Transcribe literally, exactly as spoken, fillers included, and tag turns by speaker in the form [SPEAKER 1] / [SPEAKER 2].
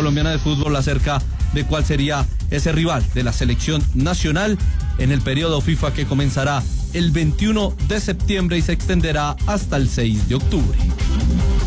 [SPEAKER 1] Colombiana de Fútbol acerca de cuál sería ese rival de la selección nacional en el periodo FIFA que comenzará el veintiuno de septiembre y se extenderá hasta el seis de octubre.